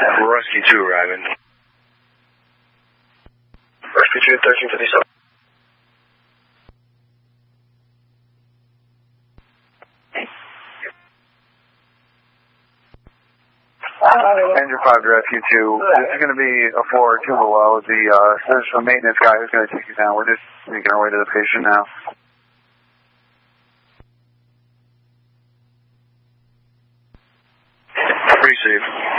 Rescue 2 arriving. Rescue 2, 1357. Engine 5 to Rescue 2. This is going to be a floor or two below. There's a maintenance guy who's going to take you down. We're just making our way to the patient now. Pretty safe.